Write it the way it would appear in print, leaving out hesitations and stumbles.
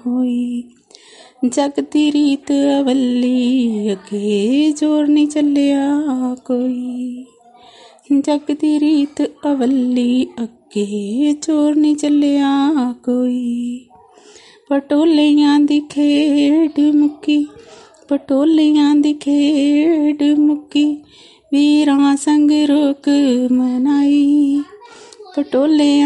होई। जग दी रीत अवली अगे जोर नहीं चलिया कोई। जग दी रीत अवली अगे जोर नहीं चलिया कोई। पटोलियां दी खेड मुक्की, पटोलियां दी खेड मुक्की, वीरां संग रोक मनाई। पटोलियां